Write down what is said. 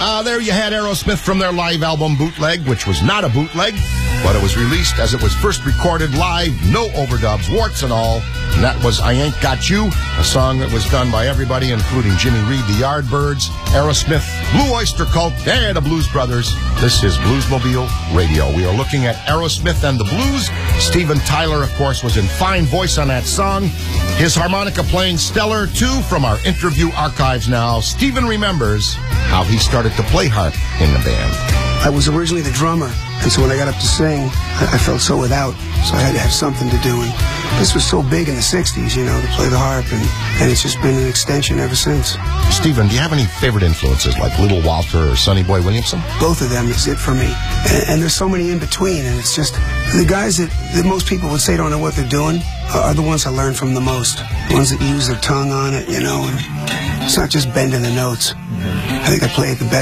There you had Aerosmith from their live album Bootleg, which was not a bootleg, but it was released as it was first recorded live, no overdubs, warts and all. And that was I Ain't Got You, a song that was done by everybody, including Jimmy Reed, the Yardbirds, Aerosmith, Blue Oyster Cult, and the Blues Brothers. This is Bluesmobile Radio. We are looking at Aerosmith and the Blues. Steven Tyler, of course, was in fine voice on that song. His harmonica playing stellar, too, from our interview archives now. Steven remembers how he started to play harp in the band. I was originally the drummer, and so when I got up to sing, I felt so without, so I had to have something to do. And this was so big in the 60s, you know, to play the harp, and it's just been an extension ever since. Steven, do you have any favorite influences, like Little Walter or Sonny Boy Williamson? Both of them is it for me. And there's so many in between, and it's just, the guys that most people would say don't know what they're doing are the ones I learn from the most. The ones that use their tongue on it, you know, and it's not just bending the notes. I think I play it the best